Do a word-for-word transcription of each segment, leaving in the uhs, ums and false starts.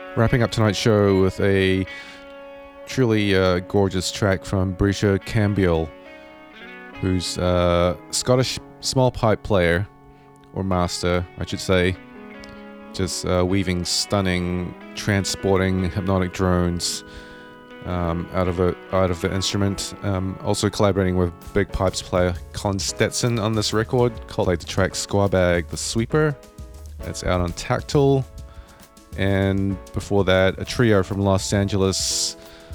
Wrapping up tonight's show with a truly uh, gorgeous track from Brisha Cambiel, who's a Scottish small pipe player, or master, I should say, just uh, weaving stunning, transporting hypnotic drones um, out of a, out of the instrument. Um, also collaborating with big pipes player Colin Stetson on this record, called like the track Squabag the Sweeper. It's out on Tactile. And before that, a trio from Los Angeles.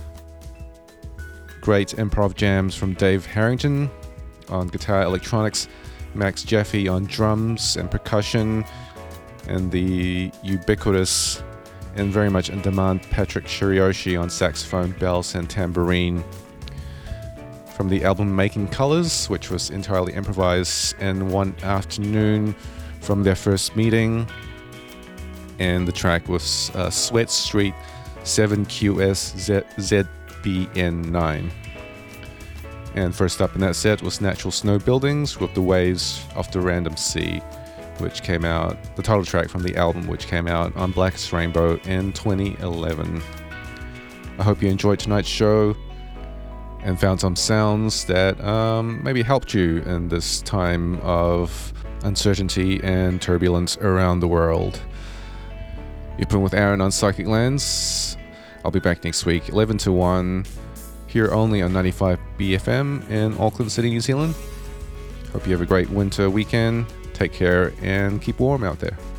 Great improv jams from Dave Harrington on guitar electronics, Max Jeffy on drums and percussion, and the ubiquitous and very much in demand Patrick Shiryoshi on saxophone, bells and tambourine. From the album Making Colors, which was entirely improvised in one afternoon from their first meeting. And the track was uh, Sweat Street seven Q S Z B N nine. And first up in that set was Natural Snow Buildings with The Waves of the Random Sea, which came out, the title track from the album, which came out on Blackest Rainbow in twenty eleven. I hope you enjoyed tonight's show and found some sounds that um, maybe helped you in this time of uncertainty and turbulence around the world. You've been with Aaron on Psychic Lands. I'll be back next week, eleven to one, here only on ninety-five B F M in Auckland City, New Zealand. Hope you have a great winter weekend. Take care and keep warm out there.